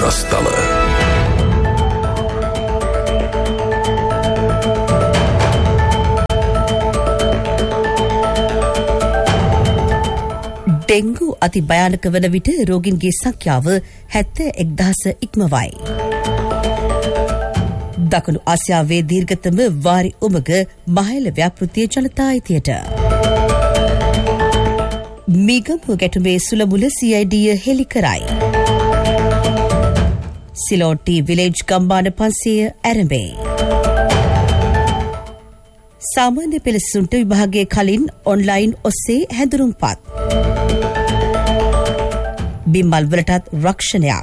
වාර්තාස්ථල dengue අති භයානක වන විට රෝගීන්ගේ සංඛ්‍යාව 71,000 ඉක්මවයි. දකුණු ආසියාවේ දීර්ඝතම වාරි උමග මහේල ව්‍යාපෘතිය ජනතා අයිතියට. මීගමු ගැටුමේ සුළමුල CID හෙළි කරයි. සිලෝටි විලේජ් ගම්මාන 500 ඇරඹේ. සාමාන්‍ය පෙළ සිසුන්ට විභාගයේ කලින් ඔන්ලයින් ඔස්සේ හැඳුනුම්පත්. බිම්මල් වලටත් රක්ෂණයක්.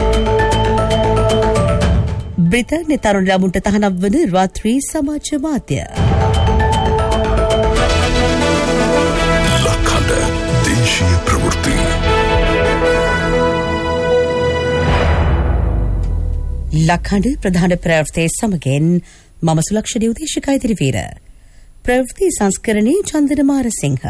බ්‍රිතාන්‍ය තරුණ ළමුන්ට තහනම් වන රාත්‍රී සමාජ මාධ්‍ය. ලක්හඬ දේශීය ප්‍රවෘත්ති. ලක්හඬ ප්‍රධාන ප්‍රවෘත්ති සමගින් මම සුලක්ෂණී උදේශිකා ඉදිරිවීර. ප්‍රවෘත්ති සංස්කරණයේ චන්දන මාරසිංහ.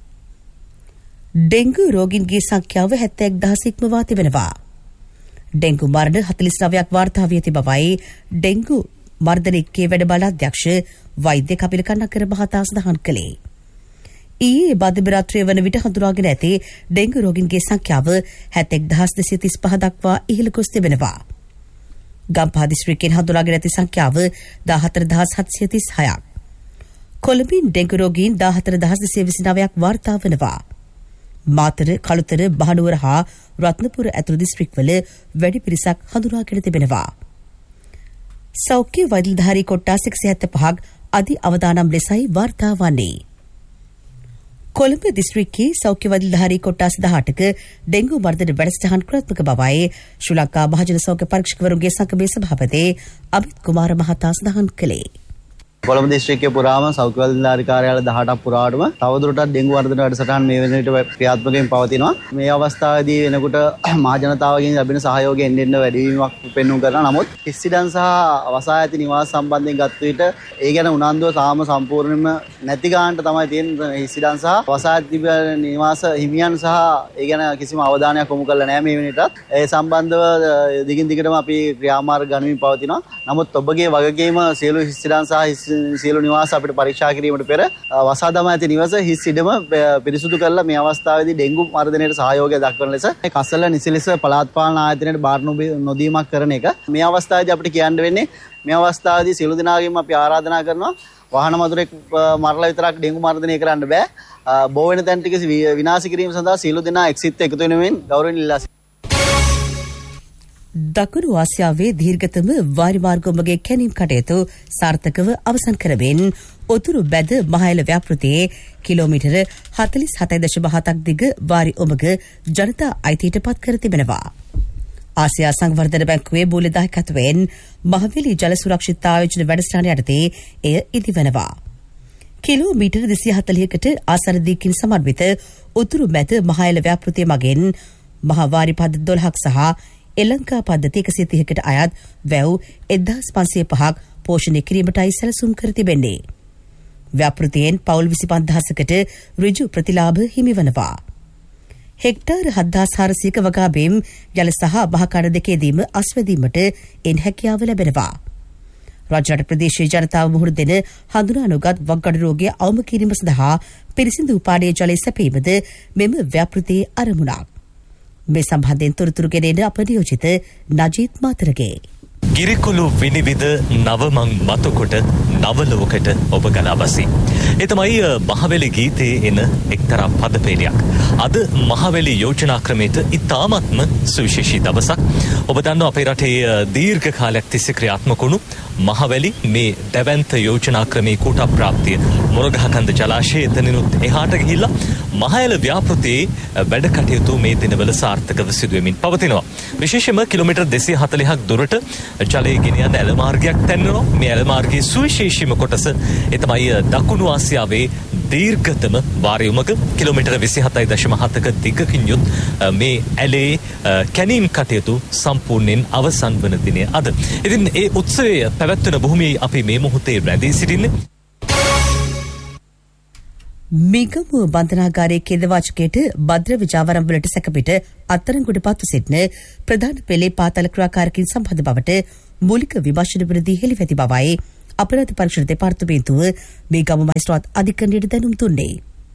ඩෙංගු රෝගීන්ගේ සංඛ්‍යාව 71,000 ඉක්මවා තිබෙනවා. ඩෙංගු මරණ 49ක් වාර්තා වී ඇති බවයි ඩෙංගු මර්ධනිකයේ වැඩබල අධ්‍යක්ෂ වෛද්‍ය කපිල කන්නකර මහතා සඳහන් කළේ. ඊයේ බදබ රාත්‍රිය වන විට හඳුනාගෙන ඇති ඩෙංගු රෝගීන්ගේ සංඛ්‍යාව 71,235 දක්වා ඉහළ ගොස් තිබෙනවා. ගම්පහ දිස්ත්‍රික්කයෙන් හඳුනාගෙන ඇති සංඛ්‍යාව 14,736ක්. කොළඹින් ඩෙංගු රෝගීන් 14,229ක් වාර්තා වනවා. මාතර, කළුතර, බහනුවර හා රත්නපුර ඇතුළු දිස්ත්‍රික්වල වැඩි පිරිසක් හඳුනාගෙන තිබෙනවා. සෞඛ්‍ය වෛද්‍යධාරී කොට්ටාස් 175ක් අධි අවදානම් ලෙසයි වාර්තා වන්නේ. කොළඹ දිස්ත්‍රික්කයේ සෞඛ්‍ය වෛද්‍යධාරී කොට්ටාස් 18ක ඩෙංගු මර්ධන වැඩසටහන් ක්‍රියාත්මක බවයි ශ්‍රී ලංකා මහජන සෞඛ්‍ය පරීක්ෂකවරුන්ගේ සංගමේ සභාපති අමිත් කුමාර මහතා සඳහන් කළේ. කොළඹ දිස්ත්‍රික්කයේ පුරාම සෞඛ්‍ය වෛද්‍යධාරී කාර්යාල 18ක් පුරාවටම තවදුරටත් ඩෙංගු වර්ධන වැඩසටහන් මේ වෙන විට ක්‍රියාත්මකව පවතිනවා. මේ අවස්ථාවේදී වෙනකොට මහ ජනතාවගෙන් ලැබෙන සහයෝගය එන්න වැඩිවීමක් පෙන්වු කරනවා. නමුත් හිස්සිඩන් සහ වසා ඇති නිවාස සම්බන්ධයෙන් ගත් විට ඒ ගැන උනන්දුව තාම සම්පූර්ණයෙන්ම නැති ගන්නට තමයි තියෙන හිස්සිඩන් සහ වසා ඇති නිවාස හිමියන් සහ ඒ ගැන කිසිම අවධානයක් යොමු කරලා නැහැ මේ වෙනටත්. ඒ සම්බන්ධව දිගින් දිගටම අපි ක්‍රියාමාර්ග ගනිමින් පවතිනවා. නමුත් ඔබගේ වගකීම සියලු හිස්සිඩන් සහ සියලු නිවාස අපිට පරීක්ෂා කිරීමට පෙර වසා දමා ඇති නිවස හිස් ඉඩම පිරිසුදු කරලා මේ අවස්ථාවේදී ඩෙංගු මර්ධනයට සහයෝගය දක්වන ලෙස කසල නිසිලෙස පළාත් පාලන ආයතනයට බාර නොදීමක් කරන එක. මේ අවස්ථාවේදී අපිට කියන්න වෙන්නේ මේ අවස්ථාවේදී සියලු දෙනාගෙන් අපි ආරාධනා කරනවා වාහන මතුරෙක් මරලා විතරක් ඩෙංගු මර්ධනය කරන්න බෑ. බෝ වෙන තැන් ටික විනාශ කිරීම සඳහා සියලු දෙනා එක්සිත් එකතු වෙනුවෙන් ගෞරවයෙන් ඉල්ලා දකුණු ආසියාවේ දීර්ඝතම වාරි මාර්ගොමගේ කැණීම් කටයුතු සාර්ථකව අවසන් කරමින් උතුරු බැද මහේල ව්‍යාපෘතියේ කිලෝමීටර 47.7ක් දිග වාරි උමග ජනතා අයිතියට පත් කර තිබෙනවා. ආසියා සංවර්ධන බැංකුවේ මූලදායකත්වයෙන් මහවැලි ජල සුරක්ෂිත ආයෝජන වැඩසටහන යටතේ එය ඉදිවෙනවා. කිලෝමීටර 240කට ආසන්න දිගකින් සමන්විත උතුරු මැද මහේල ව්‍යාපෘතිය මගින් මහ වාරි පද්ධති 12ක් සහ එලංකා පද්ධති 130කට අයත් වැව් 1505ක් පෝෂණය කිරීමටයි සැලසුම් කර තිබෙන්නේ. ව්‍යාපෘතියෙන් පවුල් 25000කට ඍජු ප්‍රතිලාභ හිමිවනවා. හෙක්ටාර 7400ක වගා බිම් ජල සහ බහකඩ දෙකේදීම අස්වැදීමට එන් හැකියාව ලැබෙනවා. රජරට ප්‍රදේශීය ජනතාව මුහුණ දෙන හඳුනා නොගත් වක්ගඩු රෝගය අවම කිරීම සඳහා පිරිසිදු පානීය ජලය සැපීමද මෙම ව්‍යාපෘතියේ අරමුණක්. මේ සම්බන්ධයෙන් තොරතුරු ගෙනෙන අප නියෝජිත නජීත් මාතරගේ. ගිරිකුළු විනිවිද නවමං මතකොට නවලෝකට ඔබ ගලාබසි. ඒ තමයි මහවැලි ගීතයේ එන එක්තරා පදපේලියක්. අද මහවැලි යෝජනා ක්‍රමයට ඉතාමත්ම සුවිශේෂී දවසක්. ඔබ දන්නවා අපේ රටේ දීර්ඝ කාලයක් තිස්සේ ක්‍රියාත්මක වුණු මහවැලි මේ දැවැන්ත යෝජනා ක්‍රමයේ කොට ප්‍රාප්තිය මොරගහකන්ද ජලාශයේ එතනිනුත් එහාට ගිහිල්ලා මහේල ව්‍යාපෘතියේ වැඩ කටයුතු මේ දිනවල සාර්ථකව සිදු වෙමින් පවතිනවා. විශේෂයෙන්ම කිලෝමීටර් 240ක් දුරට ජලයේ ගෙන යන ඇල මාර්ගයක් තැන්වෙනවා. මේ ඇල මාර්ගයේ සුවිශේෂීම කොටස ඒ තමයි දකුණු ආසියාවේ දීර්ඝතම වාරි උමග කිලෝමීටර් 27.7ක දිගකින් යුත් මේ ඇලේ කැණීම් කටයුතු සම්පූර්ණයෙන් අවසන් වන දිනය අද. ඉතින් ඒ උත්සවය පැවැත්වෙන භූමියේ අපි මේ මොහොතේ රැඳී සිටින්නේ. මිගමුව බන්ධනාගාරයේ කෙඳවාචකයට භද්‍ර විජාවරම් වලට සැකපිට අත්අඩංගුවට පත්ව සිටින ප්‍රධාන පෙළේ පාතාල ක්‍රියාකාරකින් සම්බන්ධ බවට මූලික විමර්ශනවලදී හෙළිවැති බවයි අපරාධ පරීක්ෂණ දෙපාර්තමේන්තුව මිගමුව මහේස්ත්‍රාත් අධිකරණයට දැනුම් දුන්නේ.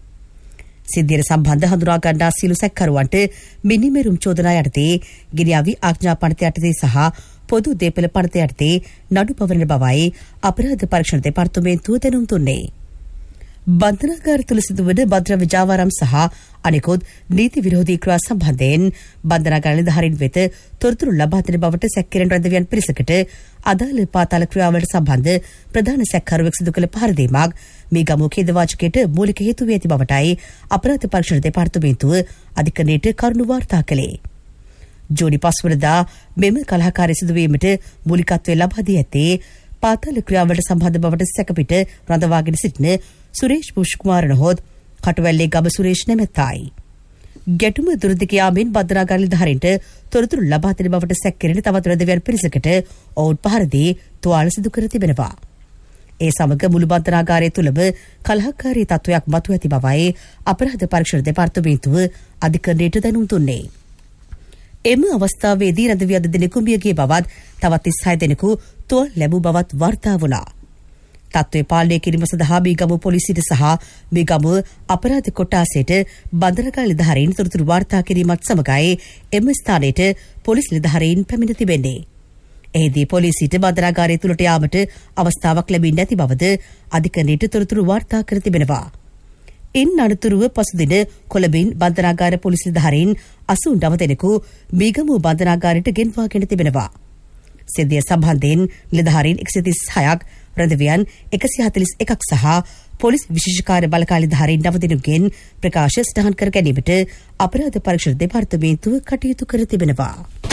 සිද්ධියට සම්බන්ධ හඳුනා ගන්නා සියලු සැකකරුවන්ට මිනිමෙරුම් චෝදනා යටතේ ගිනිඅවි ආඥා පනත යටතේ සහ පොදු දේපළ පනත යටතේ නඩු පවරන බවයි අපරාධ පරීක්ෂණ දෙපාර්තමේන්තුව දැනුම් දුන්නේ. බන්ධනාගාර තුළ සිදුවන භද්‍ර විජාවාරම් සහ අනෙකුත් නීති විරෝධී ක්‍රියා සම්බන්ධයෙන් බන්ධනාගාර නිලධාරීන් වෙත තොරතුරු ලබා දෙන බවට සැකකෙරෙන රැඳවියන් පිරිසකට අදාළ පාතාල ක්‍රියාවලට සම්බන්ධ ප්‍රධාන සැකකරුවෙක් සිදු කළ පහරදීමක් මේ ගමුව ඛේදවාචකයට මූලික හේතු වී ඇති බවටයි අපරාධ පරීක්ෂණ දෙපාර්තමේන්තුව අධිකරණයට කරුණු වාර්තා කළේ. ජූනි 5 වනදා මෙම කලහකාරී සිදුවීමට මූලිකත්වය ලබා දී ඇත්තේ පාතාල ක්‍රියාවලට සම්බන්ධ බවට සැකපිට රඳවාගෙන සිටින සුරේෂ් පුෂ්කුමාර නොහොත් කටුවැල්ලේ ගම සුරේෂ් නැමැත්තයි. ගැටුම දුරදිග යාමෙන් බන්ධනාගාර නිලධාරීන්ට තොරතුරු ලබා දෙන බවට සැකකෙරෙන තවත් රැඳවියන් පිරිසකට ඔවුන් පහර දී තුවාල සිදු කර තිබෙනවා. ඒ සමග මුළු බන්ධනාගාරය තුළම කලහකාරී තත්ත්වයක් මතුව ඇති බවයි අපරාධ පරීක්ෂණ දෙපාර්තමේන්තුව අධිකරණයට දැනුම් දුන්නේ. එම අවස්ථාවේදී රැඳවියන් දෙදෙනෙකු මියගිය බවත් තවත් 36 දෙනෙකු තුවාල ලැබූ බවත් වාර්තා වුණා. තත්ත්වය පාලනය කිරීම සඳහා මීගමුව පොලිසියට සහ මීගමුව අපරාධ කොට්ටාසයට බන්ධනාගාර නිලධාරීන් තොරතුරු වාර්තා කිරීමත් සමගයි එම ස්ථානයට පොලිස් නිලධාරීන් පැමිණ තිබෙන්නේ. එහිදී පොලිසියට බන්ධනාගාරය තුළට යාමට අවස්ථාවක් ලැබෙන්නේ නැති බවද අධිකරණයට තොරතුරු වාර්තා කර තිබෙනවා. ඉන් අනතුරුව පසුදින කොළඹින් බන්ධනාගාර පොලිස් නිලධාරීන් 89 දෙනෙකු මීගමුව බන්ධනාගාරයට ගෙන්වාගෙන තිබෙනවා. සිද්ධිය සම්බන්ධයෙන් නිලධාරීන් 136ක් රැඳවියන් 141ක් සහ පොලිස් විශේෂකාර්ය බලකාලි ධාරීන් 9 දෙනෙකුගෙන් ප්‍රකාශ සටහන් කර ගැනීමට අපරාධ පරීක්ෂණ දෙපාර්තමේන්තුව කටයුතු කර තිබෙනවා.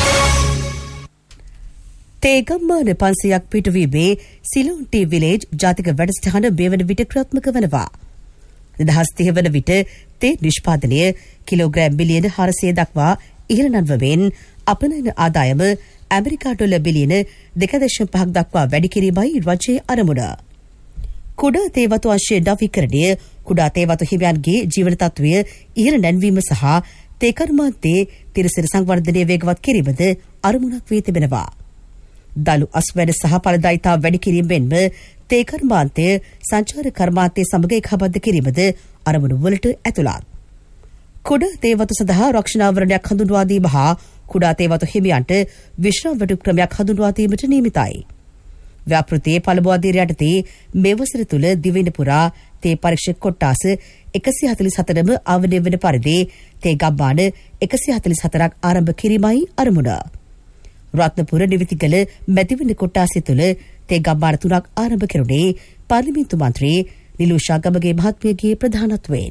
තේගම්මාන 500ක් පිටුවීමේ සිලෝන් ටී විලේජ් ජාතික වැඩසටහන මේ වන විට ක්‍රියාත්මක වනවා. 2030 වන විට තේ නිෂ්පාදනය කිලෝග්‍රෑම් බිලියන 400 දක්වා ඉහළ නංවමින් අපනයන ආදායම ඇමරිකා ඩොලර් බිලියන 2.5ක් දක්වා වැඩි කිරීමයි රජයේ අරමුණ. කුඩා තේවතු අංශයේ නවීකරණය, කුඩා තේවතු හිමියන්ගේ ජීවන තත්ත්වය ඉහළ නැන්වීම සහ තේ කර්මාන්තයේ තිරසිර සංවර්ධනය වේගවත් කිරීමද අරමුණක් වී තිබෙනවා. දලු අස්වැඩ සහ ඵලදායිතාව වැඩි කිරීමෙන්ම තේ කර්මාන්තය සංචාර කර්මාන්තයේ සමග එකහබද්ධ කිරීමද අරමුණු වලට ඇතුළත්. කුඩා තේවතු සඳහා රක්ෂණාවරණයක් හඳුන්වා දීම හා කුඩා තේවතු හිමියන්ට විශ්‍රාම වැටුප් ක්‍රමයක් හඳුන්වා දීමට නියමිතයි. ව්‍යාපෘතියේ පළමු අදියර යටතේ මේ වසර තුළ දිවයින පුරා තේ පරීක්ෂක කොට්ටාස 144ම ආවරණය වන පරිදි තේ ගම්මාන 144ක් ආරම්භ කිරීමයි අරමුණ. රත්නපුර නිවිතිගල මැතිවන කොට්ටාසය තුළ තේ ගම්මාන 3ක් ආරම්භ කෙරුණේ පාර්ලිමේන්තු මන්ත්‍රී නිලූෂා ගමගේ මහත්මියගේ ප්‍රධානත්වයෙන්.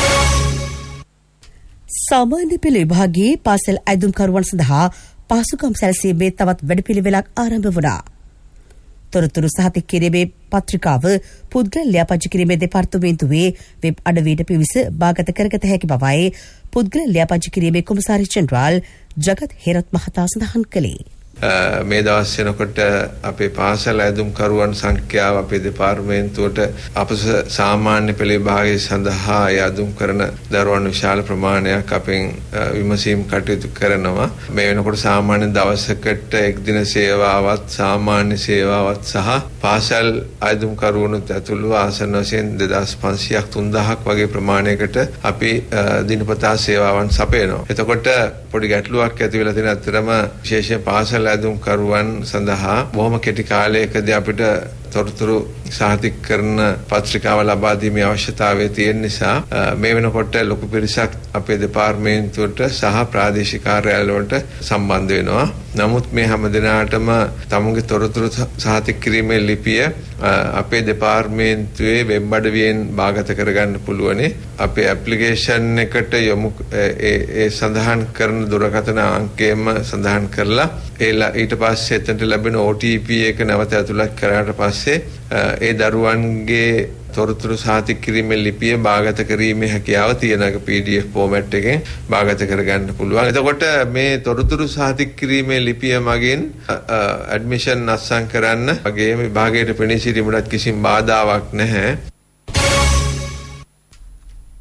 සාමාන්‍ය පෙළ විභාගයේ පාසල් ඇදුම්කරුවන් සඳහා පහසුකම් සැලසීමේ තවත් වැඩපිළිවෙලක් ආරම්භ වුණා. තොරතුරු සහතික කිරීමේ පත්‍රිකාව පුද්ගල ලියාපදිංචි කිරීමේ දෙපාර්තමේන්තුවේ වෙබ් අඩවියට පිවිස බාගත කරගත හැකි බවයි පුද්ගල ලියාපදිංචි කිරීමේ කොමසාරි ජෙනරාල් ජගත් හේරත් මහතා සඳහන් කළේ. මේ දවස් වෙනකොට අපේ පාසල් ඇදුම්කරුවන් සංඛ්‍යාව අපේ දෙපාර්තමේන්තුවට අපස සාමාන්‍ය පෙළ විභාගය සඳහා ඇදුම් කරන දරුවන් විශාල ප්‍රමාණයක් අපෙන් විමසීම් කටයුතු කරනවා. මේ වෙනකොට සාමාන්‍ය දවසකට එක් දින සේවාවත් සාමාන්‍ය සේවාවත් සහ පාසල් ඇදුම්කරුවනුත් ඇතුළු ආසන්න වශයෙන් 2500ක් 3000ක් වගේ ප්‍රමාණයකට අපි දිනපතා සේවාවන් සපයනවා. එතකොට පොඩි ගැටලුවක් ඇති වෙලා තියෙන අතරම විශේෂයෙන් පාසල් ඇදුම්කරුවන් සඳහා බොහොම කෙටි කාලයකදී අපිට තොරතුරු සහතික කරන පත්‍රිකාව ලබා දීමේ අවශ්‍යතාවය තියෙන නිසා මේ වෙනකොට ලොකු පිරිසක් අපේ දෙපාර්තමේන්තුවට සහ ප්‍රාදේශීය කාර්යාලය වලට සම්බන්ධ වෙනවා. නමුත් මේ හැම දිනාටම තමුන්ගේ තොරතුරු සහතික කිරීමේ ලිපිය අපේ දෙපාර්තමේන්තුවේ වෙබ් අඩවියෙන් බාගත කරගන්න පුළුවනි. අපේ ඇප්ලිකේෂන් එකට යොමු ඒ සඳහන් කරන දුරකථන අංකයම සඳහන් කරලා ඊට පස්සේ එතනට ලැබෙන OTP එක නැවත ඇතුළත් කරාට පස්සේ ඒ දරුවන්ගේ තොරතුරු සහතික කිරීමේ ලිපිය බාගත කිරීමේ හැකියාව තියෙන PDF ෆෝමැට් එකෙන් බාගත කරගන්න පුළුවන්. එතකොට මේ තොරතුරු සහතික කිරීමේ ලිපිය මගින් ඇඩ්මිෂන් අත්සන් කරන්න වගේම විභාගයට පෙනී සිටීමට කිසිම බාධාවක් නැහැ.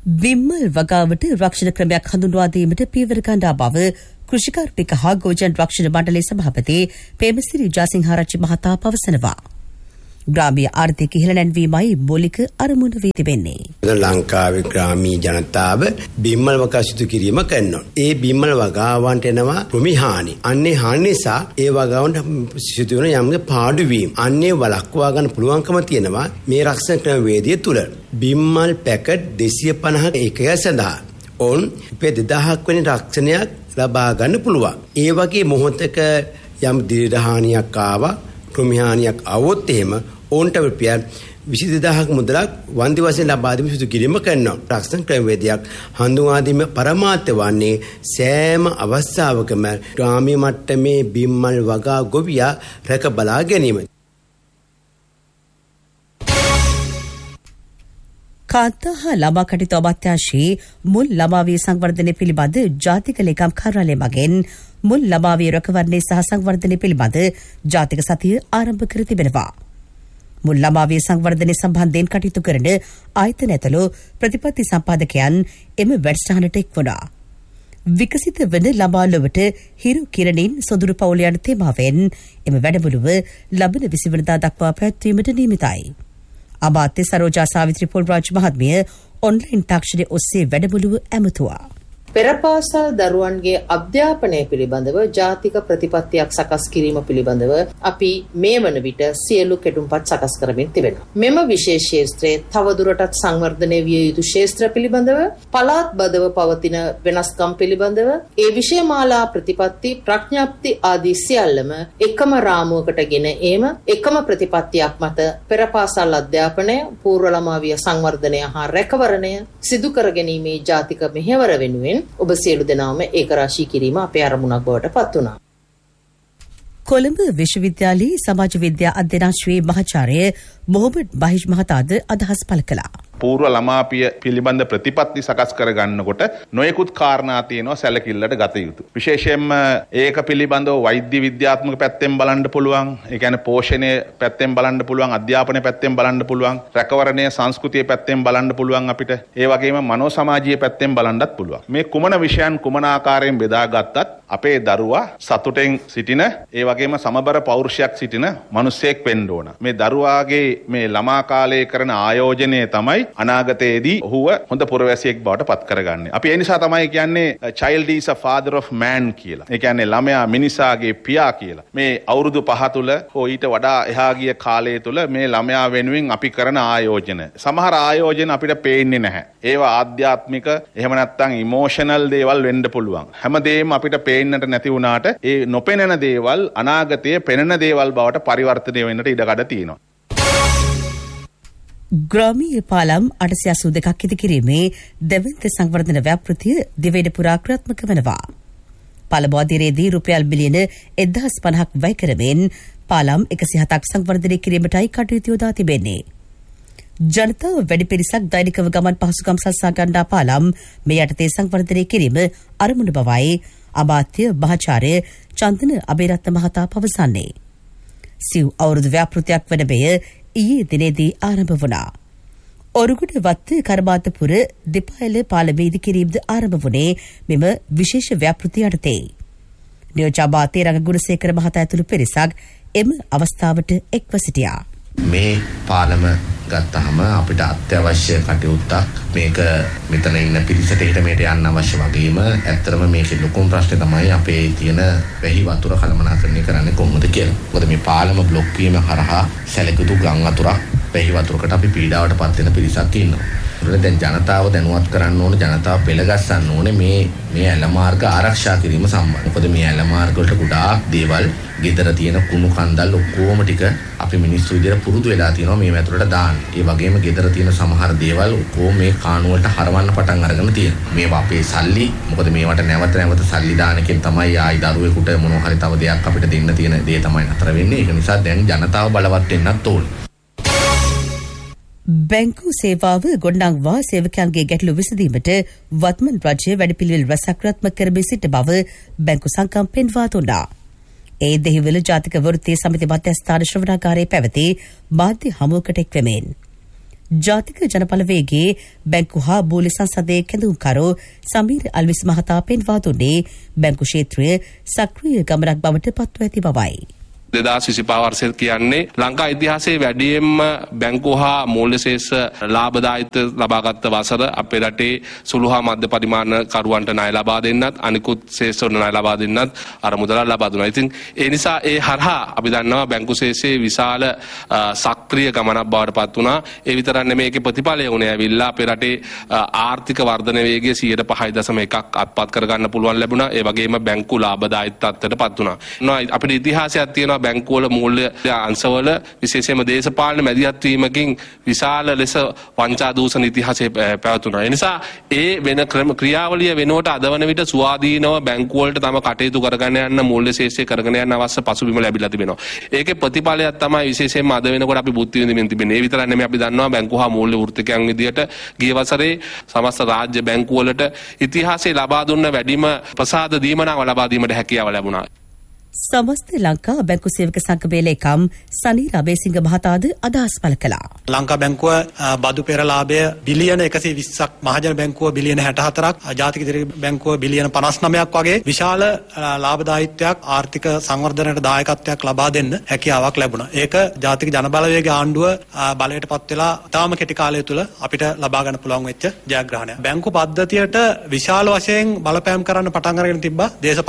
විම්මල් වගාවට රක්ෂණ ක්‍රමයක් හඳුන්වා දීමට පියවර ගන්නා බව කෘෂිකාර්මික හා ගෝජන් රක්ෂණ මණ්ඩලයේ සභාපති පේමසිරි ජාසිංහාරච්චි මහතා පවසනවා. ග්‍රාමීය ආර්ථික ඉහළ නැන්වීමයි මූලික අරමුණ වී තිබෙන්නේ. ලංකාවේ ග්‍රාමීය ජනතාව බිම්මල් වගා සිදු කිරීම කරනවා. ඒ බිම්මල් වගාවන්ට එනවා භූමි හානි. අන්නේ හානි නිසා ඒ වගාවන්ට සිදු වෙන යම් පාඩුවීම්. අන්නේ වළක්වා ගන්න පුළුවන්කම තියෙනවා මේ රක්ෂණ ක්‍රමවේදය තුල. බිම්මල් පැකට් 250ක එකය සඳහා ඔවුන් ₹2000ක් වෙන රක්ෂණයක් ලබා ගන්න පුළුවන්. ඒ වගේ මොහොතක යම් දීර්ඝ හානියක් ආවා, භූමි හානියක් આવොත් එහෙම ඔවුන්ට රුපියල් 22000ක් මුදලක් වන්දි වශයෙන් ලබා දීම සිදු කිරීම කරනවා. රක්ෂණ ක්‍රමවේදයක් හඳුන්වා දීම පරමාර්ථ වන්නේ සෑම අවස්ථාවකම ග්‍රාමීය මට්ටමේ බිම්මල් වගා ගොවියා රැක බලා ගැනීම. කාන්තා හා ළමා කටයුතු අමාත්‍යාංශයේ මුල් ළමාවිය සංවර්ධනය පිළිබඳ ජාතික ලේකම් කාර්යාලය මගින් මුල් ළමාවිය රැකවරණය සහ සංවර්ධනය පිළිබඳ ජාතික සතිය ආරම්භ කර තිබෙනවා. මුල් ළමාවිය සංවර්ධනය සම්බන්ධයෙන් කටයුතු කරන ආයතන ඇතුළු ප්‍රතිපත්ති සම්පාදකයන් එම වැඩසටහනට එක් වුණා. විකසිත වන ළමා ලොවට හිරු කිරණින් සොදුරු පවුල යන තේමාවෙන් එම වැඩමුළුව ලබන 20 වෙනිදා දක්වා පැවැත්වීමට නියමිතයි. අමාත්‍ය සරෝජා සාවිත්‍රි පොල්රාජ් මහත්මිය ඔන්ලයින් තාක්ෂණය ඔස්සේ වැඩමුළුව ඇමතුවා. පෙරපාසල් දරුවන්ගේ අධ්‍යාපනය පිළිබඳව ජාතික ප්‍රතිපත්තියක් සකස් කිරීම පිළිබඳව අපි මේ වන විට සියලු කෙටුම්පත් සකස් කරමින් තිබෙනවා. මෙම විශේෂ ක්ෂේත්‍රයේ තවදුරටත් සංවර්ධනය විය යුතු ක්ෂේත්‍ර පිළිබඳව පළාත් බදව පවතින වෙනස්කම් පිළිබඳව ඒ විෂයමාලා ප්‍රතිපත්ති ප්‍රඥාප්ති ආදී සියල්ලම එකම රාමුවකට ගෙන ඒම එකම ප්‍රතිපත්තියක් මත පෙරපාසල් අධ්‍යාපනය පූර්ව ළමාවිය සංවර්ධනය හා රැකවරණය සිදු කර ගැනීමේ ජාතික මෙහෙවර වෙනුවෙන් ඔබ සියලු දෙනාම ඒකරාශී කිරීම අපේ අරමුණක් බවට පත් වුණා. කොළඹ විශ්වවිද්‍යාලයේ සමාජ විද්‍යා අධ්‍යනාංශයේ මහාචාර්ය මොහොමඩ් බහිෂ් මහතාද අදහස් පළ කළා. පූර්ව ළමාපිය පිළිබඳ ප්‍රතිපත්ති සකස් කර ගන්නකොට නොයෙකුත් කාරණා තියෙනවා සැලකිල්ලට ගත යුතු. විශේෂයෙන්ම ඒක පිළිබඳව වෛද්‍ය විද්‍යාත්මක පැත්තෙන් බලන්න පුළුවන්, ඒ කියන්නේ පෝෂණය පැත්තෙන් බලන්න පුළුවන්, අධ්‍යාපනය පැත්තෙන් බලන්න පුළුවන්, රැකවරණය සංස්කෘතිය පැත්තෙන් බලන්න පුළුවන් අපිට. ඒ වගේම මනෝ සමාජීය පැත්තෙන් බලන්නත් පුළුවන්. මේ කුමන විෂයන් කුමන ආකාරයෙන් බෙදාගත්තත් අපේ දරුවා සතුටෙන් සිටින, ඒ වගේම සමබර පෞරුෂයක් සිටින මිනිසෙක් වෙන්න ඕන. මේ දරුවාගේ මේ ළමා කාලයේ කරන ආයෝජනය තමයි අනාගතයේදී ඔහුව හොඳ පුරවැසියෙක් බවට පත් කරගන්නේ. අපි ඒ නිසා තමයි කියන්නේ child is a father of man කියලා. ඒ කියන්නේ ළමයා මිනිසාගේ පියා කියලා. මේ අවුරුදු 5 තුල හෝ ඊට වඩා එහා ගිය කාලය තුල මේ ළමයා වෙනුවෙන් අපි කරන ආයෝජන. සමහර ආයෝජන අපිට පේන්නේ නැහැ. ඒවා ආධ්‍යාත්මික එහෙම නැත්නම් ඉමෝෂනල් දේවල් වෙන්න පුළුවන්. හැමදේම අපිට පේන්නට නැති වුණාට ඒ නොපෙනෙන දේවල් අනාගතයේ පෙනෙන දේවල් බවට පරිවර්තනය වෙන්නට ඉඩකඩ තියෙනවා. ග්‍රාමීය පාලම් 882ක් ඉදි කිරීමේ දෙවන්ත සංවර්ධන ව්‍යාපෘතිය දිවයින පුරා ක්‍රියාත්මක වෙනවා. පාලම අධීරයේදී රුපියල් බිලියන 1050ක් වැය කරමින් පාලම් 107ක් සංවර්ධනය කිරීමටයි කටයුතු යොදා තිබෙන්නේ. ජනතාව වැඩි පිරිසක් දෛනිකව ගමන් පහසුකම් සලසා ගන්නා පාලම් මේ යටතේ සංවර්ධනය කිරීම අරමුණ බවයි අමාත්‍ය මහාචාර්ය චන්දන අබේරත්න මහතා පවසන්නේ. සිව් අවුරුදු ව්‍යාපෘතියක් වන මෙය ඊයේ දිනේදී ආරම්භ වුණා. ඔරුගොඩ වත්ත කර්මාන්තපුර දෙපායල පාලමේ ඉදි කිරීමද ආරම්භ වුණේ මෙම විශේෂ ව්‍යාපෘතිය යටතේ. නියෝජ්‍ය අමාත්‍ය රංග ගුණසේකර මහතා ඇතුළු පිරිසක් එම අවස්ථාවට එක්ව සිටියා. මේ පාලම ගත්තාම අපිට අත්‍යවශ්‍ය කටයුත්තක් මේක මෙතන ඉන්න පිරිසට හිට මේට යන්න අවශ්‍ය වගේම ඇත්තටම මේකේ ලොකුම ප්‍රශ්නේ තමයි අපේ තියෙන වැහි වතුර කළමනාකරණය කරන්නේ කොහොමද කියලා. මොකද මේ පාලම බ්ලොක් වීම හරහා සැලකුතු ගම් වතුරක් වැහි වතුරකට අපි පීඩාවට පත් වෙන පිරිසක් ඉන්නවා. ඒකෙන් දැන් ජනතාව දැනුවත් කරන්න ඕනේ, ජනතාව පෙළගස්සන්න ඕනේ මේ ඇල මාර්ග ආරක්ෂා කිරීම සම්බන්ධව. මොකද මේ ඇල මාර්ග වලට ගොඩාක් දේවල් ගෙදර තියෙන කුණු කන්දල් ඔක්කොම ටික අපි මිනිස්සු විදියට පුරුදු වෙලා තියෙනවා මේ වතුරට දාන්න. ඒ වගේම ගෙදර තියෙන සමහර දේවල් ඔක්කොම මේ කාණු වලට හරවන්න පටන් අරගෙන තියෙනවා. මේවා අපේ සල්ලි, මොකද මේවට නැවත නැවත සල්ලි දාන එකෙන් තමයි ආයි දරුවෙකුට මොනවා හරි තව දෙයක් අපිට දෙන්න තියෙන දේ තමයි නතර වෙන්නේ. ඒක නිසා දැන් ජනතාව බලවත් වෙන්නත් ඕනේ. බැංකු සේවාව ගොඩනංවා සේවකයන්ගේ ගැටලු විසඳීමට වත්මන් රජය වැඩපිළිවෙළ රැසක් ක්‍රියාත්මක කරමින් සිට බව බැංකු සංකම් පෙන්වා දුන්නා. ඒ දෙහිවල ජාතික වෘත්තීය සමිති මධ්‍යස්ථාන ශ්‍රවණාගාරයේ පැවති මාධ්‍ය හමුවකට එක්වෙමින් ජාතික ජනබලවේගේ බැංකු හා බූලි සංසදයේ කැඳවුම්කරු සමීර් අල්විස් මහතා පෙන්වා දුන්නේ බැංකු ක්ෂේත්‍රය සක්‍රීය ගමනක් බවට පත්ව ඇති බවයි. 2025 වර්ෂය කියන්නේ ලංකා ඉතිහාසයේ වැඩියෙන්ම බැංකු හා මූල්‍ය ශේෂ ලාභදායීත්ව ලබාගත් වසර අපේ රටේ සුළු හා මධ්‍ය පරිමාණ කරුවන්ට ණය ලබා දෙන්නත් අනිකුත් ශේෂවල ණය ලබා දෙන්නත් අරමුදල ලබා දුන්නා. ඉතින් ඒ නිසා ඒ හරහා අපි දන්නවා බැංකු ශේෂයේ විශාල සක්‍රීය ගමනක් බවට පත් වුණා. ඒ විතරක් නෙමෙයි ඒකේ ප්‍රතිඵලය වුණේ ඇවිල්ලා අපේ රටේ ආර්ථික වර්ධන වේගය 5.1ක් අත්පත් කරගන්න පුළුවන් ලැබුණා. ඒ වගේම බැංකු ලාභදායීත්වයට පත් වුණා. අපේ ඉතිහාසයක් තියෙනවා බැංකුවල මූල්‍ය අංශවල විශේෂයෙන්ම දේශපාලන මැදිහත් වීමකින් විශාල ලෙස වංචා දූෂණ ඉතිහාසය පැවතුණා. ඒ නිසා ඒ වෙන ක්‍රියාවලිය වෙනුවට අදවන විට ස්වාධීනව බැංකු වලට තම කටයුතු කරගෙන යන්න මූල්‍ය ශේෂය කරගෙන යන්න අවශ්‍ය පසුබිම ලැබිලා තිබෙනවා. ඒකේ ප්‍රතිඵලයක් තමයි විශේෂයෙන්ම අද වෙනකොට අපි බුද්ධ විඳින්න තිබෙන්නේ. ඒ විතරක් නෙමෙයි අපි දන්නවා බැංකු හා මූල්‍ය වෘත්තිකයන් විදියට ගිය වසරේ සමස්ත රාජ්‍ය බැංකු වලට ඉතිහාසයේ ලබා දුන්න වැඩිම ප්‍රසාද දීමනාව ලබා දීමට හැකියාව ලැබුණා. සමස්ත ලංකා බැංකු සේවක සංගමේ ලේකම් සනීර් අබේසිංහ මහතාද අදහස් පළ කළා. ලංකා බැංකුව බදු පෙරලාභය බිලියන 120ක්, මහජන බැංකුව බිලියන 64ක්, ජාතික ඉදිරි බැංකුව බිලියන 59ක් වගේ විශාල ලාභදායීත්වයක් ආර්ථික සංවර්ධනයට දායකත්වයක් ලබා දෙන්න හැකියාවක් ලැබුණා. ඒක ජාතික ජනබලවේග ආණ්ඩුව බලයට පත් වෙලා තාම කෙටි කාලය තුල අපිට ලබා ගන්න පුළුවන් වෙච්ච ජයග්‍රහණයක්. බැංකු පද්ධතියට විශාල වශයෙන් බලපෑම් කරන්න පටන් අරගෙන තිබ්බා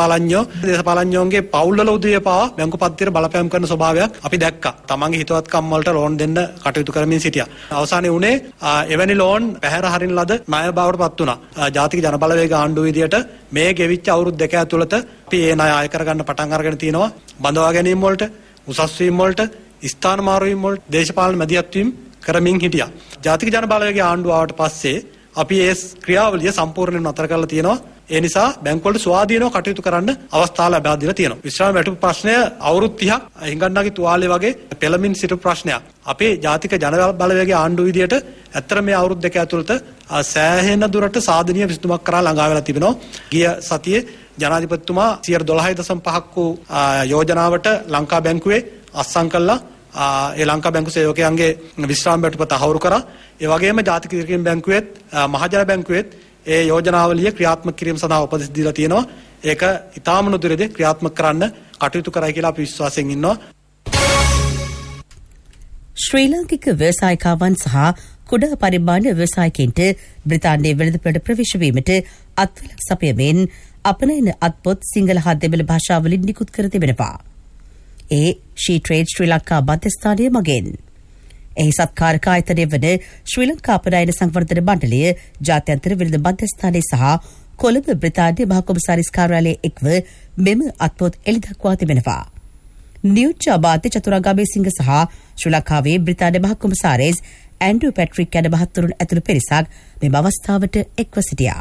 දේශපාලඥයෝගේ පවුල් වල උදේ පවා බැංකු පද්ධතියට බලපෑම් කරන ස්වභාවයක් අපි දැක්කා. තමන්ගේ හිතවත්කම් වලට ලෝන් දෙන්න කටයුතු කරමින් සිටියා. අවසානයේ උනේ එවැනි ලෝන් පැහැර හරින ලද ණය බවට පත් වුණා. ජාතික ජනබලවේග ආණ්ඩුව විදියට මේ ගෙවිච්ච අවුරුදු දෙක ඇතුළත අපි ඒ ණය අය කරගන්න පටන් අරගෙන තිනවා. බඳවා ගැනීම වලට, උසස් වීම වලට, ස්ථාන මාරු වීම වලට දේශපාලන මැදිහත් වීම කරමින් හිටියා. ජාතික ජනබලවේග ආණ්ඩුව ආවට පස්සේ අපි ඒ ක්‍රියාවලිය සම්පූර්ණයෙන් නතර කරලා තියෙනවා. ඒ නිසා බැංකු වලට ස්වාධීනව කටයුතු කරන්න අවස්ථාව ලැබා දීලා තියෙනවා. විශ්‍රාම වැටුපු ප්‍රශ්නය අවුරුදු 30ක් හිඟන්නාගේ තුවාලේ වගේ පෙළමින් සිටු ප්‍රශ්නයක්. අපේ ජාතික ජනබලවේගයේ ආණ්ඩුව විදියට ඇත්තට මේ අවුරුදු දෙක ඇතුළත සෑහෙන දුරට සාධනීය විසඳුමක් කරා ළඟා වෙලා තිබෙනවා. ගිය සතියේ ජනාධිපතිතුමා 12.5ක් වූ යෝජනාවට ලංකා බැංකුවේ අත්සන් කළා. ඒ ලංකා බැංකු සේවකයන්ගේ විශ්‍රාම වැටුප තහවුරු කරා. ඒ වගේම ජාතික ඉදිරි බැංකුවේත් මහජන බැංකුවේත් ඒ යෝජනාවලිය ක්‍රියාත්මක කිරීම සඳහා උපදෙස් දීලා තියෙනවා. ඒක ඊටාම නුදුරේදී ක්‍රියාත්මක කරන්න කටයුතු කරයි කියලා අපි විශ්වාසයෙන් ඉන්නවා. ශ්‍රී ලාංකික ව්‍යවසායිකවන් සහ කුඩා පරිමාණ ව්‍යවසායකින්ට බ්‍රිතාන්‍යයේ වෙළඳපොළ ප්‍රවේශ වීමට අත්වලක් සපයමින් අපනයන අත්පොත් සිංහල හා දෙමළ භාෂාවලින් නිකුත් කර තිබෙනවා. ඒ ෂී ට්‍රේඩ් ශ්‍රී ලංකා මධ්‍යස්ථානය මගෙන්. එහි සත්කාරක ආයතනය වන ශ්‍රී ලංකා අපනයන සංවර්ධන මණ්ඩලය ජාත්‍යන්තර වෙළඳ මධ්‍යස්ථානය සහ කොළඹ බ්‍රිතාන්‍ය මහ කොමසාරිස් කාර්යාලයේ එක්ව මෙම අත්පොත් එළිදක්වා තිබෙනවා. නියෝජ්‍ය අමාත්‍ය චතුරංග අබේසිංහ සහ ශ්‍රී ලංකාවේ බ්‍රිතාන්‍ය මහ කොමසාරිස් ඇන්ඩ්‍රු පැට්‍රික් යන මහත්වරුන් ඇතුළු පිරිසක් මෙම අවස්ථාවට එක්ව සිටියා.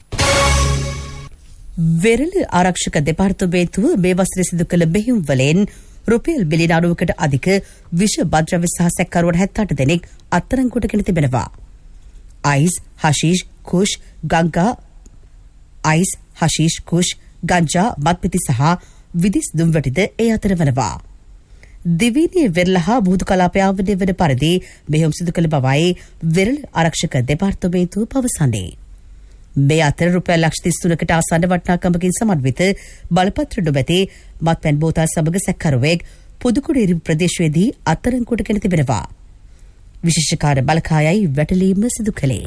වෙරළ ආරක්ෂක දෙපාර්තමේන්තුව මේ වසරේ සිදු කළ මෙහෙයුම් වලින් රුපියල් බිලියන 90කට අධික විෂ බද්‍රව්‍ය සහ සැකකරුවන් 78 දෙනෙක් අත්අඩංගුවට ගෙන තිබෙනවා. අයිස්, හෂීෂ්, කුෂ්, ගංජා, මත්පිති සහ විදිස් දුම්වැටිද ඒ අතර වනවා. දිවයිනේ වෙරළ හා මුහුදු කලාපය ආවරණය වන පරිදි මෙහෙයුම් සිදු කළ බවයි වෙරළ ආරක්ෂක දෙපාර්තමේන්තුව පවසන්නේ. මේ අතර රුපියල් ලක්ෂ 33කට ආසන්න වටිනාකමකින් සමන්විත බලපත්‍ර නොමැති මත්පැන් බෝතල් සමග සැකකරුවෙක් පුදුකුඩේරිය ප්‍රදේශයේදී අත්අඩංගුවට ගෙන තිබෙනවා. විශේෂකාර බලකායයි වැටලීම සිදු කළේ.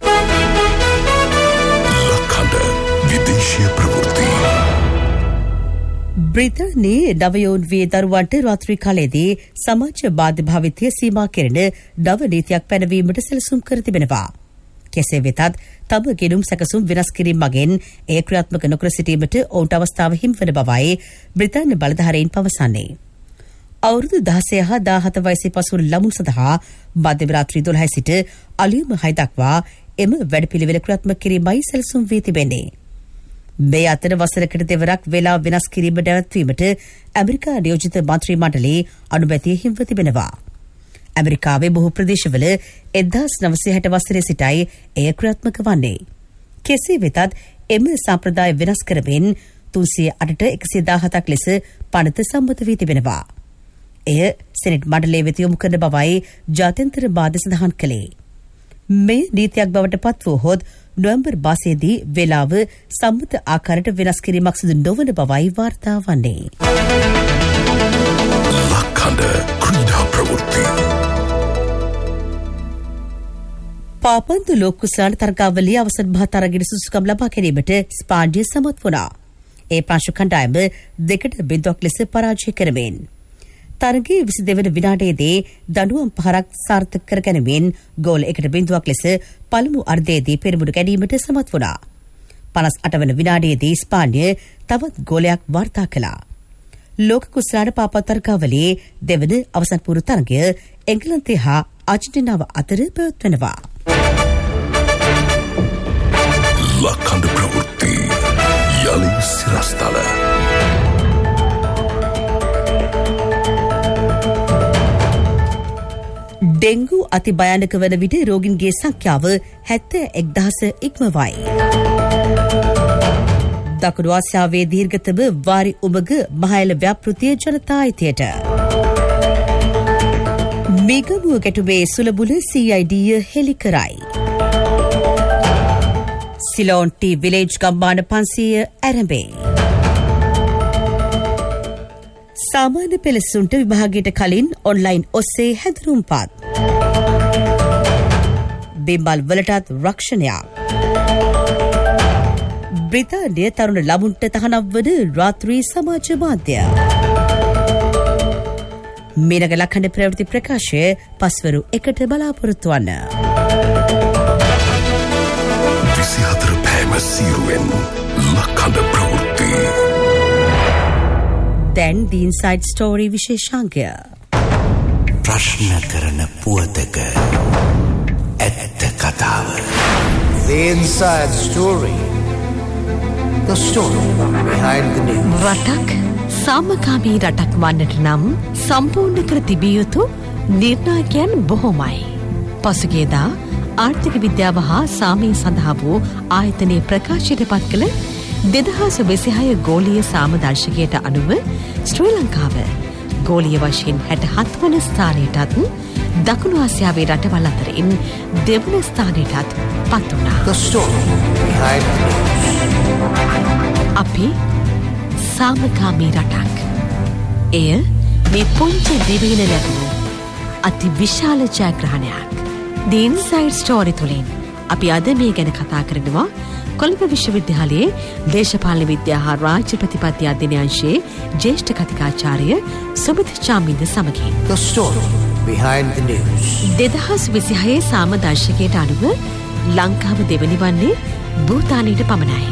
ලක්හඬ විදේශීය ප්‍රවෘත්ති. බ්‍රිතාන්‍යයේ නවයෝන් වී දරුවන්ට රාත්‍රී කාලයේදී සමාජ බාධ්‍ය භාවිතය සීමා කෙරෙන නව නීතියක් පැනවීමට සැලසුම් කර තිබෙනවා. කෙසේ වෙතත් තම ගෙනුම් සැකසුම් වෙනස් කිරීම මගෙන් ඒ ක්‍රියාත්මක නොකර සිටීමට ඔවුන්ට අවස්ථාව හිමිවන බවයි බ්‍රිතාන්‍ය බලධාරීන් පවසන්නේ. අවුරුදු 16 හා 17 වයසේ පසු ළමුන් සඳහා මධ්‍යම රාත්‍රී 12 සිට අලුයම 6 දක්වා එම වැඩපිළිවෙල ක්‍රියාත්මක කිරීමයි සැලසුම් වී තිබෙන්නේ. මේ අතර වසරකට දෙවරක් වේලා වෙනස් කිරීම නැවැත්වීමට ඇමරිකා නියෝජිත මන්ත්‍රී මණ්ඩලයේ අනුමැතිය හිමිව තිබෙනවා. ඇමරිකාවේ බොහෝ ප්‍රදේශවල 1960 වසරේ සිටයි එය ක්‍රියාත්මක වන්නේ. කෙසේ වෙතත් එම සම්ප්‍රදාය වෙනස් කරමින් 308ට 117ක් ලෙස පනත සම්මත වී තිබෙනවා. එය සෙනෙට් මණ්ඩලයේ වෙත යොමු කරන බවයි ජාත්‍යන්තර මාධ්‍ය සඳහන් කළේ. මේ නීතියක් බවට පත් වූහොත් නොවැම්බර් මාසයේදී වේලාව සම්මත ආකාරයට වෙනස් කිරීමක් සිදු නොවන බවයි වාර්තා වන්නේ. ලක්කඳ ක්‍රීඩා ප්‍රවෘත්ති. පාපන්දු ලෝක කුසලාන තරගාවලියේ අවසන් මහ තරගයේ සුසුකම් ලබා ගැනීමට ස්පාන්ඩිය සමත් වුණා. ඒ ප්‍රංශ කණ්ඩායම 2-0 ලෙස පරාජය කරමින් තරගයේ 22 වන විනාඩියේදී දඬුවම් පහරක් සාර්ථක කර ගැනීමෙන් ගෝල 1-0 ලෙස පළමු අර්ධයේදී පෙරමුණු ගැනීමට සමත් වුණා. 58 වන විනාඩියේදී ස්පාන්ඩිය තවත් ගෝලයක් වාර්තා කළා. ලෝක කුසලාන පාපන්දු තරගාවලියේ දෙවන අවසන් පූර්ව තරගය එංගලන්තය හා අර්ජන්ටිනාව අතර පැවැත්වෙනවා. ලක්කඳ ප්‍රවෘත්ති යලි සිරස්තල. ඩෙංගු අති භයානක වන විට රෝගීන්ගේ සංඛ්‍යාව 71,000 ඉක්මවයි. දකුණු ආසියාවේ දීර්ඝතම වාරි උමග මහයල ව්‍යාපෘතිය ජනතා අයිතියට. මිගමුව ගැටුමේ සුලබුල CID හෙළි කරයි. සිලෝන් ටී විලේජ් ගම්මාන 500 ඇරඹේ. සාමාන්‍ය පෙළසුන්ට විභාගයට කලින් ඔන්ලයින් ඔස්සේ හැදරුම්පත්. බිම්බල් වලටත් රක්ෂණයක්. බ්‍රිතාන්‍ය තරුණ ළමුන්ට තහනම් වන රාත්‍රී සමාජ මාධ්‍ය. මීනග ලක්හඬ ප්‍රවෘත්ති ප්‍රකාශය පස්වරු 1ට බලාපොරොත්තු වන්න. 24 පෑම සීරුවෙන් ලක්හඬ ප්‍රවෘත්ති. දැන් දී ඉන්සයිඩ් ස්ටෝරි විශේෂාංගය. ප්‍රශ්න කරන පුවතක ඇත්ත කතාව. The Inside Story. The story behind the news. රටක් සාමකාමී රටක් වන්නට නම් සම්පූර්ණ කර තිබිය යුතු නිර්ණායකයන් බොහෝමයි. පසුගියදා ආර්ථික විද්‍යාව හා සාමය සඳහා වූ ආයතනයේ ප්‍රකාශයට පත් කළ 2026 ගෝලීය සාමදර්ශකයට අනුව ශ්‍රී ලංකාව ගෝලීය වශයෙන් 67 වන ස්ථානයටත් දකුණු ආසියාවේ රටවල් අතරින් දෙවන ස්ථානයටත් පත් වුණා. අපි සාමකාමී රටක්. එය මේ පුංචි දිවයින ලැබුණු අති විශාල ජයග්‍රහණයක්. The Inside Story තුලින් අපි අද මේ ගැන කතා කරනවා කොළඹ විශ්වවිද්‍යාලයේ දේශපාලන විද්‍යා හා රාජ්‍ය ප්‍රතිපත්ති අධ්‍යයන අංශයේ ජ්‍යෙෂ්ඨ කතිකාචාර්ය සුමිත් චාමින්ද සමගින්. The story behind the news. 2026 සාම දර්ශකයට අනුව ලංකාව දෙවනි වන්නේ භූතානයට පමණයි.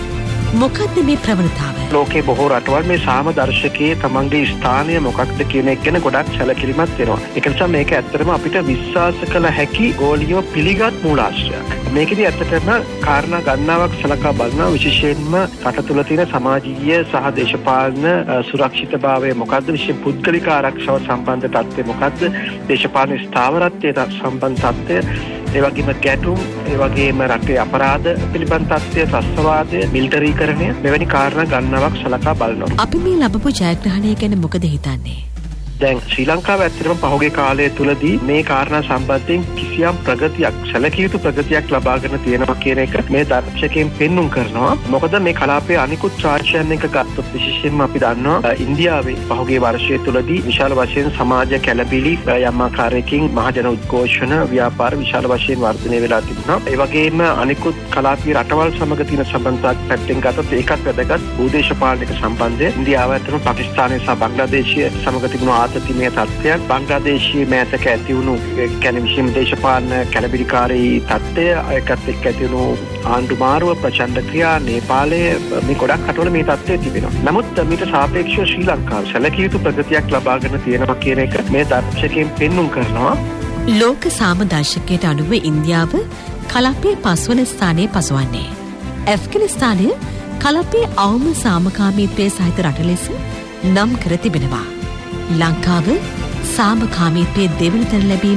මොකක්ද මේ ප්‍රවණතාව? ලෝකේ බොහෝ රටවල් මේ සාම දර්ශකයේ තමන්ගේ ස්ථානය මොකක්ද කියන එක ගැන ගොඩක් සැලකිලිමත් වෙනවා. ඒක නිසා මේක ඇත්තටම අපිට විශ්වාස කළ හැකි ගෝලීය පිළිගත් මූලාශ්‍රයක්. මේකෙදි ඇත්තටම කාරණා ගණනාවක් සලකා බලනවා. විශේෂයෙන්ම රට තුළ තියෙන සමාජීය සහ දේශපාලන සුරක්ෂිතභාවය මොකක්ද? විශේෂයෙන් පුද්ගලික ආරක්ෂාව සම්බන්ධ තත්ත්වය මොකක්ද? දේශපාලන ස්ථාවරත්වයට සම්බන්ධ තත්ත්වය, ඒ වගේම ගැටුම්, ඒ වගේම රටේ අපරාධ පිළිබඳ තත්ත්වය, ත්‍රස්තවාදය, මිලිටරීකරණය, මෙවැනි කාරණා ගණනාවක් සලකා බලනවා. අපි මේ ලැබපු ජයග්‍රහණය ගැන මොකද හිතන්නේ? දැන් ශ්‍රී ලංකාව ඇත්තටම පහුගිය කාලය තුලදී මේ කාරණා සම්බන්ධයෙන් කිසියම් ප්‍රගතියක්, සැලකිය යුතු ප්‍රගතියක් ලබාගෙන තියෙනවා කියන එක මේ දර්ශකයෙන් පෙන්눔 කරනවා. මොකද මේ කලාපයේ අනිකුත් රාජ්‍යයන් එක ගත්තොත් විශේෂයෙන්ම අපි දන්නවා ඉන්දියාවේ පහුගිය වර්ෂය තුලදී විශාල වශයෙන් සමාජ කැළඹිලි යම් ආකාරයකින් මහජන උද්ඝෝෂණ, ව්‍යාපාර විශාල වශයෙන් වර්ධනය වෙලා තිබුණා. ඒ වගේම අනිකුත් කලාපීය රටවල් සමග තියෙන සම්බන්ධතාවක් පැත්තෙන් ගත්තොත් ඒකත් වැදගත්. භූදේශපාලනික සම්බන්ධය ඉන්දියාව ඇත්තටම පාකිස්තානය සහ බංග්ලාදේශය සමග තිබුණු ආතතිමය තත්ත්වයක්, බංග්ලාදේශයේ මෑතක ඇති වුණු විශේෂ දේශපාලන කැළඹිලිකාරී තත්ත්වය, ඒකත් එක්ක ඇති වුණු ආණ්ඩු මාරුව, ප්‍රචණ්ඩ ක්‍රියා, නේපාලයේ මේ ගොඩක් රටවල මේ තත්ත්වය තිබෙනවා. නමුත් මීට සාපේක්ෂව ශ්‍රී ලංකාව සැලකිය යුතු ප්‍රගතියක් ලබාගෙන තියෙනවා කියන එක මේ දර්ශකයෙන් පෙන්눔 කරනවා. ලෝක සාම දර්ශකයට අනුව ඉන්දියාව කලාපයේ 5 වන ස්ථානයේ පසුවන්නේ. ඇෆ්ගනිස්තානය කලාපයේ අවම සාමකාමීත්වයේ සහිත රට ලෙස නම් කර තිබෙනවා. ලංකාව සාමකාමීත්වයේ දෙවන තැන ලැබීම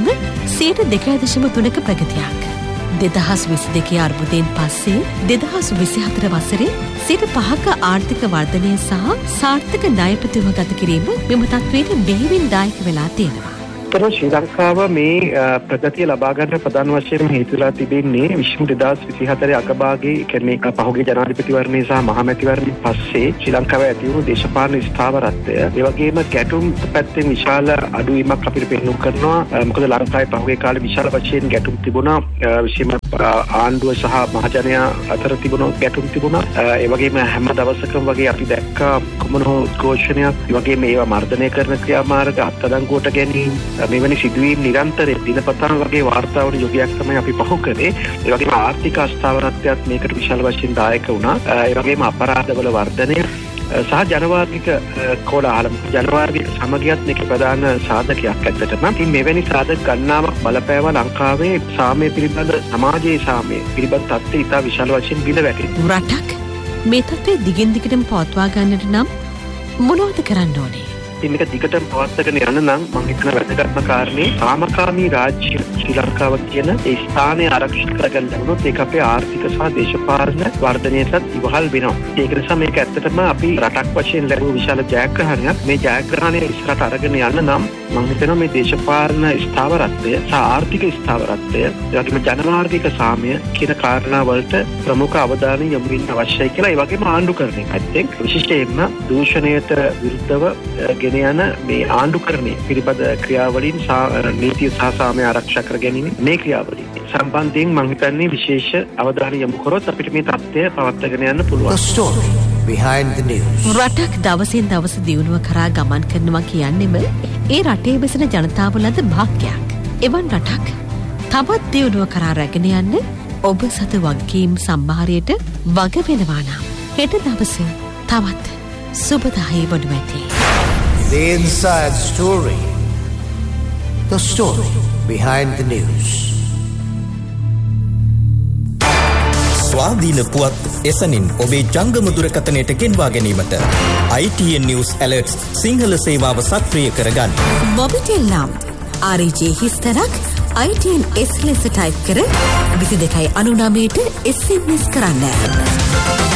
2.3% ප්‍රගතියක්. 2022 අර්බුදයෙන් පස්සේ 2024 වසරේ 5% ආර්ථික වර්ධනය සහ සාර්ථක ණය ප්‍රතිවගත කිරීම මෙම තත්ත්වයට බෙහෙවින් දායක වෙලා තියෙනවා. ඇත්තටම ශ්‍රී ලංකාව මේ ප්‍රගතිය ලබා ගන්න ප්‍රධාන වශයෙන් හේතුලා තිබෙන්නේ විශ්ව 2024 අගභාගයේ කියන්නේ පහුගිය ජනාධිපතිවරණය සහ මහමැතිවරණයෙන් පස්සේ ශ්‍රී ලංකාවේ ඇති වුණු දේශපාලන ස්ථාවරත්වය. ඒ වගේම ගැටුම් පැත්තෙන් විශාල අඩුවීමක් අපිට පෙන්වු කරනවා. මොකද ලංකාවේ පහුගිය කාලේ විශාල වශයෙන් ගැටුම් තිබුණා. විශේෂයෙන්ම ආණ්ඩුව සහ මහජනයා අතර තිබුණු ගැටුම් තිබුණා. ඒ වගේම හැම දවසකම වගේ අපි දැක්කා කොමන හෝ ഘോഷණයක්, ඒ වගේම ඒවා මර්ධනය කරන ක්‍රියාමාර්ග අත්අඩංගුවට ගැනීම, මෙවැනි සිදුවීම් නිරන්තරයෙන් දිනපතා වගේ වාර්තා වන යුගයක් තමයි අපි පහු කරේ. ඒ වගේම ආර්ථික අස්ථාවරත්වයත් මේකට විශාල වශයෙන් දායක වුණා. ඒ වගේම අපරාධවල වර්ධනය සහ ජනවාර්ගික කෝලාහල, ජනවාර්ගික සමගියත් මේක ප්‍රධාන සාධකයක් ඇත්තටම. ඉතින් මෙවැනි සාධක ගණනාවක් බලපෑවා ලංකාවේ සාමය පිළිබඳ, සමාජයේ සාමය පිළිබඳ තත්ත්වය ඉතා විශාල වශයෙන් බිඳ වැටෙනවා. රටක් මේ තත්ත්වය දිගින් දිගටම පවත්වා ගන්නට නම් මොනවද කරන්න ඕනේ? මේක දිගටම පවත්වාගෙන යන්න නම් මම හිතන වැදගත්ම කාරණේ සාමකාමී රාජ්‍ය ශ්‍රී ලංකාව කියන ඒ ස්ථානය ආරක්ෂිත කරගන්න වුණොත් ඒක අපේ ආර්ථික සහ දේශපාලන වර්ධනයටත් ඉවහල් වෙනවා. ඒක නිසා මේක ඇත්තටම අපි රටක් වශයෙන් ලැබුණු විශාල ජයග්‍රහණයක්. මේ ජයග්‍රහණය ඉස්සරහට අරගෙන යන්න නම් මම හිතනවා මේ දේශපාලන ස්ථාවරත්වය සහ ආර්ථික ස්ථාවරත්වය, ඒ වගේම ජනවාර්ගික සාමය කියන කාරණා වලට ප්‍රමුඛ අවධානය යොමු වෙන්න අවශ්‍යයි කියලා. ඒ වගේම ආණ්ඩුකරණය පැත්තෙන් විශේෂයෙන්ම දූෂණයට විරුද්ධව ගෙන යන මේ ආණ්ඩුකරණය පිළිබඳ ක්‍රියාවලින් නීතිය සහ සාමය ආරක්ෂා කර ගැනීම, මේ ක්‍රියාවලින් සම්බන්ධයෙන් මම හිතන්නේ විශේෂ අවධානය යොමු කරොත් අපිට මේ තත්ත්වය පවත්වාගෙන යන්න පුළුවන්. The story behind the news. රටක් දවසින් දවස දියුණුව කරා ගමන් කරනවා කියන්නේම ඒ රටේ බැසෙන ජනතාව ලද භාග්‍යයක්. එවන් රටක් තවත් දියුණුව කරා රැගෙන යන්න ඔබ සතු වගකීම් සම්භාරයට වග වෙනවා නම් හෙට දවස තවත් සුබදායි වනු ඇති. The inside story. The story behind the news. ස්වාධීන පුවත් එසනින් ඔබේ ජංගම දුරකථනයට ගෙන්වා ගැනීමට ITN News Alerts සිංහල සේවාව සක්‍රිය කරගන්න. මොබිටෙල් නම් RJ හිස්තරක් ITN S ලෙස ටයිප් කර 22.99ට SMS කරන්න.